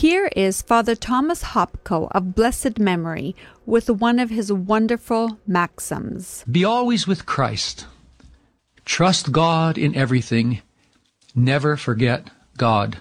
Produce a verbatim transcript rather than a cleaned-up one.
Here is Father Thomas Hopko of blessed memory with one of his wonderful maxims. Be always with Christ. Trust God in everything. Never forget God.